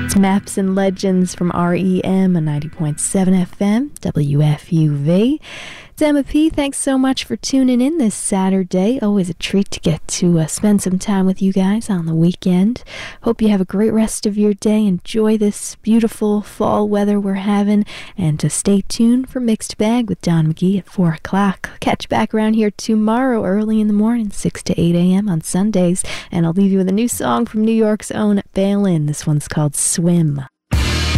Maps and Legends from REM on 90.7 FM, WFUV. It's Emma P. Thanks so much for tuning in this Saturday. Always a treat to get to spend some time with you guys on the weekend. Hope you have a great rest of your day. Enjoy this beautiful fall weather we're having. And to stay tuned for Mixed Bag with Don McGee at 4 o'clock. Catch back around here tomorrow early in the morning, 6 to 8 a.m. on Sundays. And I'll leave you with a new song from New York's own Phelan. This one's called Swim.